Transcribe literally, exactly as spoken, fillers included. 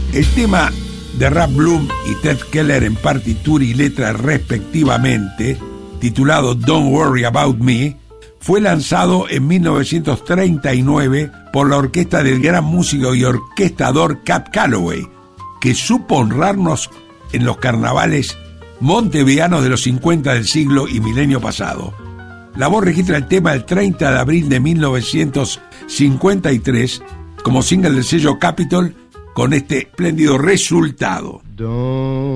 El tema de Rap Bloom y Ted Keller en partitura y letra respectivamente, titulado Don't Worry About Me, fue lanzado en mil novecientos treinta y nueve por la orquesta del gran músico y orquestador Cab Calloway, que supo honrarnos en los carnavales montevideanos de los cincuenta del siglo y milenio pasado. La voz registra el tema el treinta de abril de mil novecientos cincuenta y tres como single del sello Capitol con este espléndido resultado. Don't